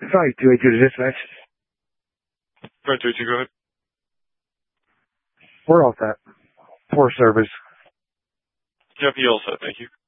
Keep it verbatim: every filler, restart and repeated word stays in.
Sorry, two eight two to dispatch. Right, two eight two, go ahead. We're all set. Poor service. Yep, you all set, thank you.